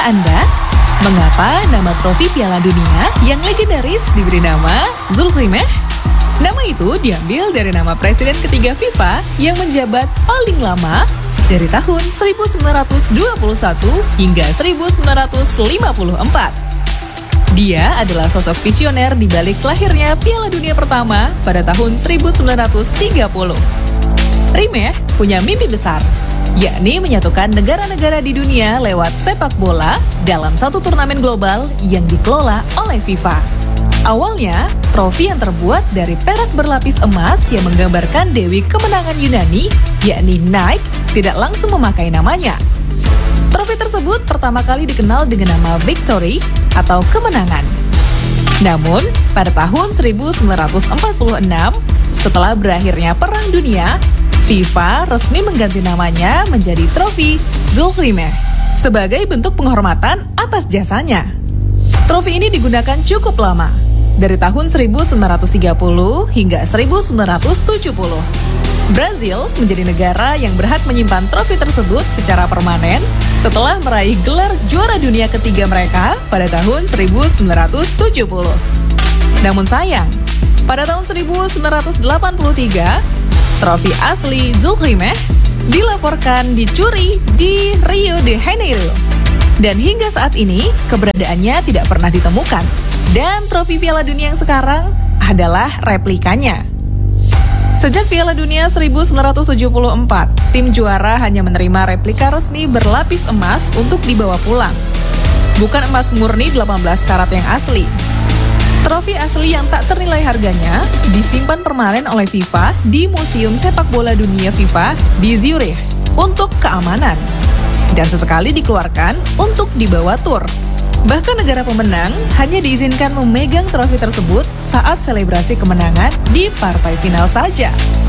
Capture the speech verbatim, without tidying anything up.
Tahukah Anda, mengapa nama trofi Piala Dunia yang legendaris diberi nama Zulkifli? Nama itu diambil dari nama presiden ketiga FIFA yang menjabat paling lama dari tahun seribu sembilan ratus dua puluh satu hingga seribu sembilan ratus lima puluh empat. Dia adalah sosok visioner di balik lahirnya Piala Dunia pertama pada tahun seribu sembilan ratus tiga puluh. Rimeh punya mimpi besar, yakni menyatukan negara-negara di dunia lewat sepak bola dalam satu turnamen global yang dikelola oleh FIFA. Awalnya, trofi yang terbuat dari perak berlapis emas yang menggambarkan Dewi Kemenangan Yunani, yakni Nike, tidak langsung memakai namanya. Trofi tersebut pertama kali dikenal dengan nama Victory atau kemenangan. Namun, pada tahun seribu sembilan ratus empat puluh enam, setelah berakhirnya Perang Dunia, FIFA resmi mengganti namanya menjadi trofi Zulkifli sebagai bentuk penghormatan atas jasanya. Trofi ini digunakan cukup lama, dari tahun seribu sembilan ratus tiga puluh hingga seribu sembilan ratus tujuh puluh. Brazil menjadi negara yang berhak menyimpan trofi tersebut secara permanen setelah meraih gelar juara dunia ketiga mereka pada tahun seribu sembilan ratus tujuh puluh. Namun sayang, pada tahun seribu sembilan ratus delapan puluh tiga, trofi asli Zulkifli dilaporkan dicuri di Rio de Janeiro. Dan hingga saat ini, keberadaannya tidak pernah ditemukan. Dan trofi Piala Dunia yang sekarang adalah replikanya. Sejak Piala Dunia seribu sembilan ratus tujuh puluh empat, tim juara hanya menerima replika resmi berlapis emas untuk dibawa pulang. Bukan emas murni delapan belas karat yang asli. Trofi asli yang tak ternilai harganya disimpan permanen oleh FIFA di Museum Sepak Bola Dunia FIFA di Zurich untuk keamanan. Dan sesekali dikeluarkan untuk dibawa tur. Bahkan negara pemenang hanya diizinkan memegang trofi tersebut saat selebrasi kemenangan di partai final saja.